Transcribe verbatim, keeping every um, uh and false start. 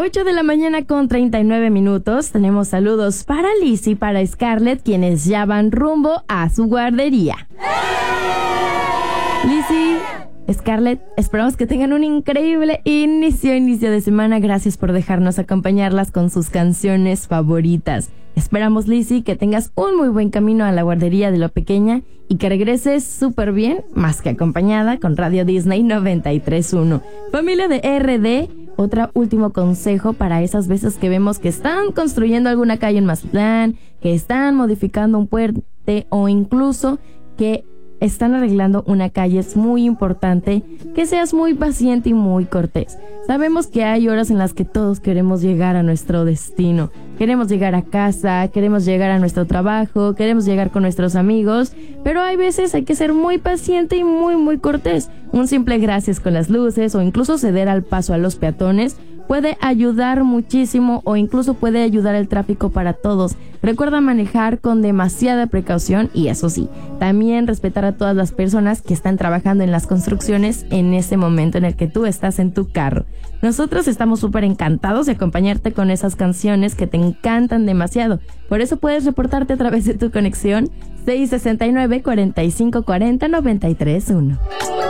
ocho de la mañana con treinta y nueve minutos. Tenemos saludos para Liz y para Scarlett, quienes ya van rumbo a su guardería. Lizzy, Scarlett, esperamos que tengan un increíble inicio, inicio de semana. Gracias por dejarnos acompañarlas con sus canciones favoritas. Esperamos, Lizzy, que tengas un muy buen camino a la guardería de lo pequeña y que regreses súper bien, más que acompañada, con Radio Disney noventa y tres punto uno. Familia de R D, otro último consejo para esas veces que vemos que están construyendo alguna calle en Mazatlán, que están modificando un puente o incluso que están arreglando una calle. Es muy importante que seas muy paciente y muy cortés. Sabemos que hay horas en las que todos queremos llegar a nuestro destino. Queremos llegar a casa, queremos llegar a nuestro trabajo, queremos llegar con nuestros amigos, pero hay veces hay que ser muy paciente y muy muy cortés. Un simple gracias con las luces o incluso ceder al paso a los peatones puede ayudar muchísimo o incluso puede ayudar el tráfico para todos. Recuerda manejar con demasiada precaución y eso sí, también respetar a todas las personas que están trabajando en las construcciones en ese momento en el que tú estás en tu carro. Nosotros estamos súper encantados de acompañarte con esas canciones que te encantan demasiado. Por eso puedes reportarte a través de tu conexión seis sesenta y nueve, cuarenta y cinco cuarenta, noventa y tres punto uno.